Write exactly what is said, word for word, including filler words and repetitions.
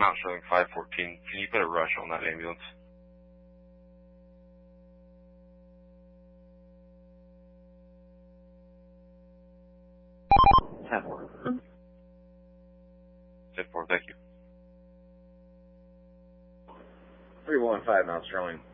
Mount Sterling five fourteen. Can you put a rush on that ambulance? ten four. ten four, thank you. three one five Mount Sterling.